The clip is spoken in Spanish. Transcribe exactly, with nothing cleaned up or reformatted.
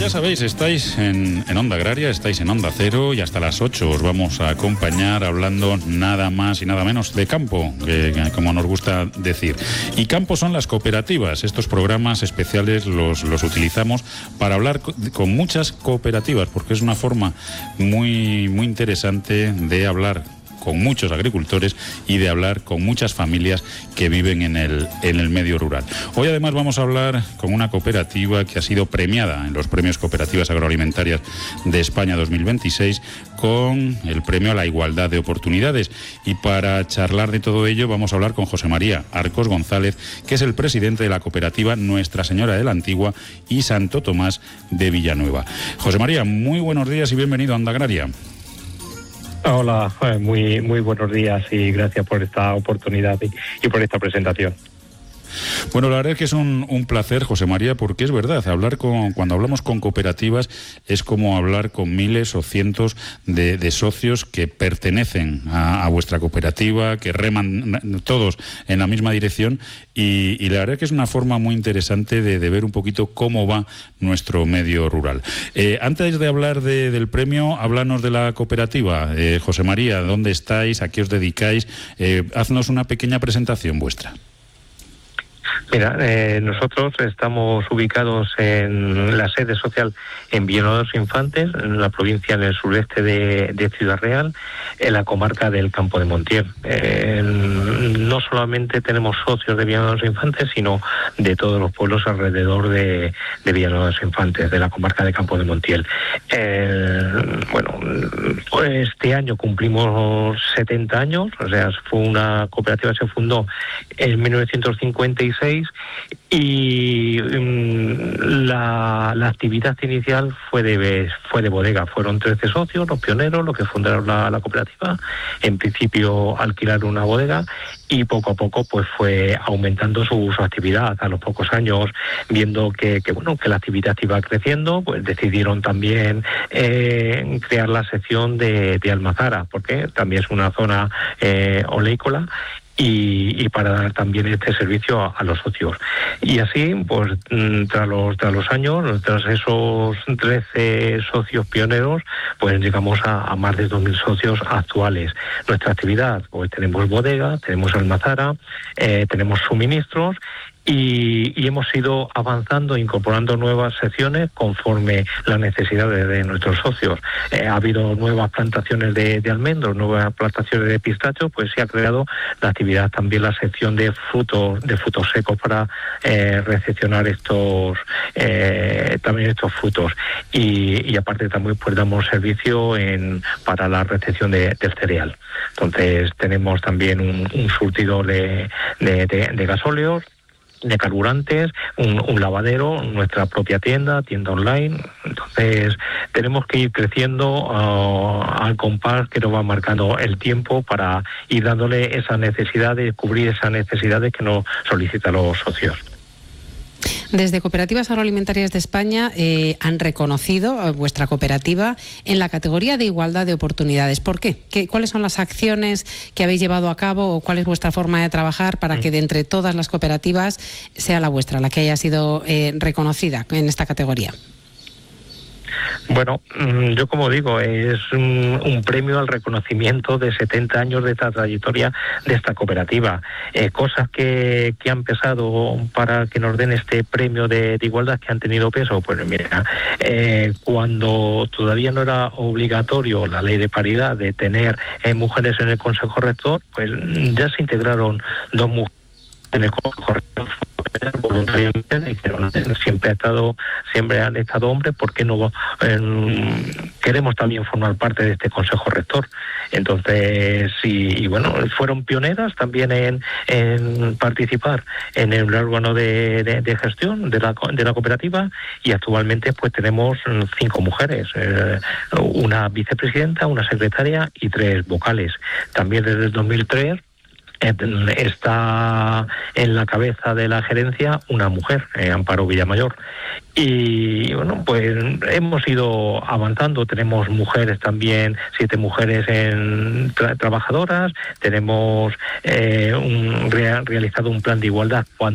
Ya sabéis, estáis en, en Onda Agraria, estáis en Onda Cero y hasta las ocho os vamos a acompañar hablando nada más y nada menos de campo, que, que, como nos gusta decir. Y campo son las cooperativas. Estos programas especiales los, los utilizamos para hablar con, con muchas cooperativas, porque es una forma muy, muy interesante de hablar con muchos agricultores y de hablar con muchas familias que viven en el, en el medio rural. Hoy además vamos a hablar con una cooperativa que ha sido premiada en los premios Cooperativas Agroalimentarias de España dos mil veintiséis con el premio a la igualdad de oportunidades. Y para charlar de todo ello vamos a hablar con José María Arcos González, que es el presidente de la cooperativa Nuestra Señora de la Antigua y Santo Tomás de Villanueva. José María, muy buenos días y bienvenido a Onda Agraria. Hola, muy muy buenos días y gracias por esta oportunidad y, y por esta presentación. Bueno, la verdad es que es un, un placer, José María, porque es verdad, hablar con, cuando hablamos con cooperativas es como hablar con miles o cientos de, de socios que pertenecen a, a vuestra cooperativa, que reman todos en la misma dirección y, y la verdad es que es una forma muy interesante de, de ver un poquito cómo va nuestro medio rural. Eh, antes de hablar de, del premio, háblanos de la cooperativa. Eh, José María, ¿dónde estáis? ¿A qué os dedicáis? Eh, haznos una pequeña presentación vuestra. Mira, eh, nosotros estamos ubicados en la sede social en Villanueva de los Infantes, en la provincia del sureste de, de Ciudad Real, en la comarca del Campo de Montiel. Eh, no solamente tenemos socios de Villanueva de los Infantes, sino de todos los pueblos alrededor de, de Villanueva de los Infantes, de la comarca del Campo de Montiel. Eh, bueno, este año cumplimos setenta años, o sea, fue una cooperativa que se fundó en mil novecientos cincuenta y seis y um, la, la actividad inicial fue de fue de bodega. Fueron trece socios, los pioneros, los que fundaron la, la cooperativa. En principio alquilaron una bodega y poco a poco pues fue aumentando su, su actividad. A los pocos años, viendo que, que bueno que la actividad iba creciendo, pues decidieron también eh, crear la sección de, de Almazara, porque también es una zona eh, oleícola. Y, y para dar también este servicio a, a los socios. Y así, pues, tras los, tras los años, tras esos trece socios pioneros, pues llegamos a, a más de dos mil socios actuales. Nuestra actividad, pues tenemos bodega, tenemos almazara, eh, tenemos suministros, Y, y hemos ido avanzando, incorporando nuevas secciones conforme las necesidades de nuestros socios. Eh, ha habido nuevas plantaciones de, de almendros, nuevas plantaciones de pistachos, pues se ha creado la actividad también, la sección de frutos, de frutos secos para eh, recepcionar estos eh, también estos frutos. Y, y aparte también pues damos servicio en para la recepción de, del cereal. Entonces tenemos también un, un surtidor de, de, de, de gasóleos, de carburantes, un, un lavadero, nuestra propia tienda, tienda online. Entonces tenemos que ir creciendo uh, al compás que nos va marcando el tiempo para ir dándole esa necesidad de cubrir esas necesidades que nos solicitan los socios. Desde Cooperativas Agroalimentarias de España eh, han reconocido a vuestra cooperativa en la categoría de igualdad de oportunidades. ¿Por qué? ¿Qué? ¿Cuáles son las acciones que habéis llevado a cabo o cuál es vuestra forma de trabajar para que de entre todas las cooperativas sea la vuestra la que haya sido eh, reconocida en esta categoría? Bueno, yo como digo, es un, un premio al reconocimiento de setenta años de esta trayectoria de esta cooperativa. Eh, cosas que, que han pesado para que nos den este premio de, de igualdad, que han tenido peso, pues mira, eh, cuando todavía no era obligatorio la ley de paridad de tener eh, mujeres en el Consejo Rector, pues ya se integraron dos mujeres en el Consejo Rector voluntariamente. Dijeron, siempre ha estado siempre han estado hombres, ¿por qué no eh, queremos también formar parte de este Consejo Rector? Entonces, y, y bueno, fueron pioneras también en, en participar en el órgano de, de, de gestión de la, de la cooperativa, y actualmente pues tenemos cinco mujeres, eh, una vicepresidenta, una secretaria y tres vocales. También desde el dos mil tres está en la cabeza de la gerencia una mujer, eh, Amparo Villamayor. Y bueno, pues hemos ido avanzando. Tenemos mujeres también, siete mujeres en tra- trabajadoras. Tenemos eh, un, re- realizado un plan de igualdad.